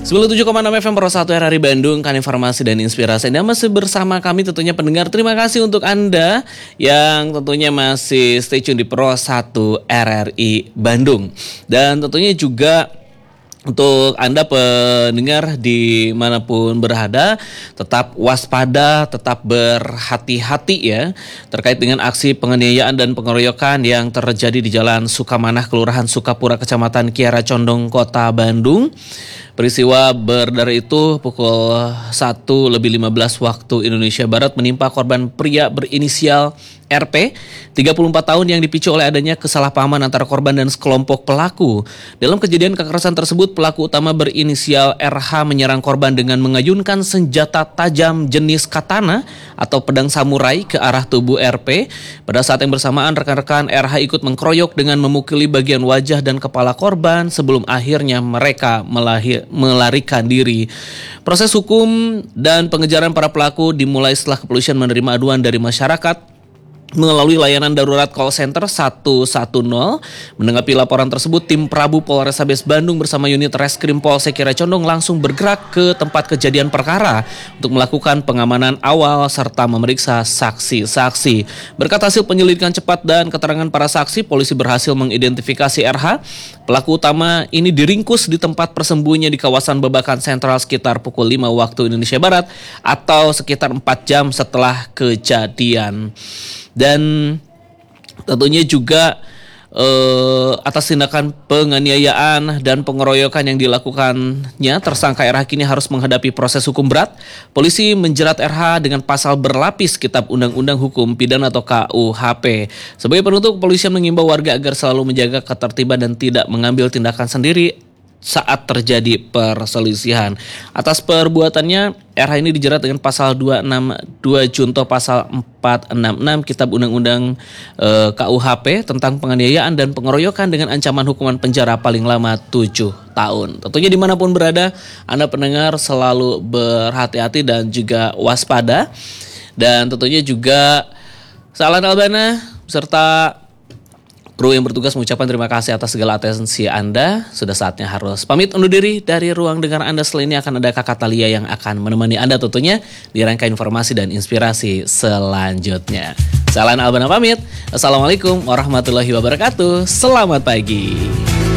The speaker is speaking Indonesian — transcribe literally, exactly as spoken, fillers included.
sembilan puluh tujuh koma enam F M Pro satu R R I Bandung, kan informasi dan inspirasi. Anda masih bersama kami tentunya pendengar. Terima kasih untuk Anda yang tentunya masih stay tune di Pro satu R R I Bandung. Dan tentunya juga untuk Anda pendengar dimanapun berada, tetap waspada, tetap berhati-hati ya terkait dengan aksi penganiayaan dan pengeroyokan yang terjadi di Jalan Sukamanah, Kelurahan Sukapura, Kecamatan Kiara Condong, Kota Bandung. Peristiwa berdara itu pukul satu lebih lima belas waktu Indonesia Barat menimpa korban pria berinisial R P, tiga puluh empat tahun, yang dipicu oleh adanya kesalahpahaman antara korban dan sekelompok pelaku. Dalam kejadian kekerasan tersebut, pelaku utama berinisial R H menyerang korban dengan mengayunkan senjata tajam jenis katana atau pedang samurai ke arah tubuh R P. Pada saat yang bersamaan, rekan-rekan R H ikut mengkeroyok dengan memukuli bagian wajah dan kepala korban sebelum akhirnya mereka melahir, melarikan diri. Proses hukum dan pengejaran para pelaku dimulai setelah kepolisian menerima aduan dari masyarakat melalui layanan darurat call center satu satu nol. Menanggapi laporan tersebut, tim Prabu Polrestabes Bandung bersama unit Reskrim Polsek Kiara Condong langsung bergerak ke tempat kejadian perkara untuk melakukan pengamanan awal serta memeriksa saksi-saksi. Berkat hasil penyelidikan cepat dan keterangan para saksi, polisi berhasil mengidentifikasi R H. Pelaku utama ini diringkus di tempat persembunyian di kawasan Babakan Sentral sekitar pukul lima waktu Indonesia Barat atau sekitar empat jam setelah kejadian. Dan tentunya juga eh, atas tindakan penganiayaan dan pengeroyokan yang dilakukannya, tersangka R H kini harus menghadapi proses hukum berat. Polisi menjerat R H dengan pasal berlapis Kitab Undang-Undang Hukum Pidana atau K U H P. Sebagai penutup, polisi mengimbau warga agar selalu menjaga ketertiban dan tidak mengambil tindakan sendiri saat terjadi perselisihan. Atas perbuatannya, R H ini dijerat dengan pasal dua enam dua junto pasal empat enam enam Kitab Undang-Undang eh, K U H P tentang penganiayaan dan pengeroyokan dengan ancaman hukuman penjara paling lama tujuh tahun. Tentunya dimanapun berada, Anda pendengar selalu berhati-hati dan juga waspada. Dan tentunya juga Salan Albana serta kru yang bertugas mengucapkan terima kasih atas segala atensi Anda. Sudah saatnya harus pamit undur diri dari ruang dengar Anda. Setelah ini akan ada Kakak Talia yang akan menemani Anda tentunya di rangkaian informasi dan inspirasi selanjutnya. Salam Albana pamit. Assalamualaikum warahmatullahi wabarakatuh. Selamat pagi.